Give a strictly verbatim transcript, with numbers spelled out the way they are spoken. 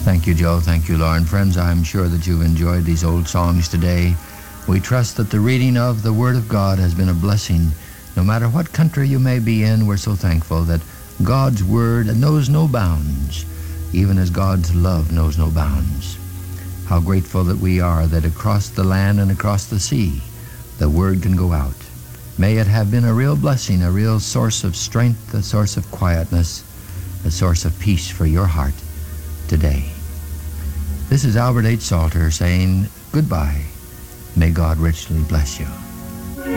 Thank you, Joe. Thank you, Lauren. Friends, I'm sure that you've enjoyed these old songs today. We trust that the reading of the Word of God has been a blessing. No matter what country you may be in, we're so thankful that God's Word knows no bounds, even as God's love knows no bounds. How grateful that we are that across the land and across the sea, the Word can go out. May it have been a real blessing, a real source of strength, a source of quietness, a source of peace for your heart today. This is Albert H. Salter saying goodbye. May God richly bless you.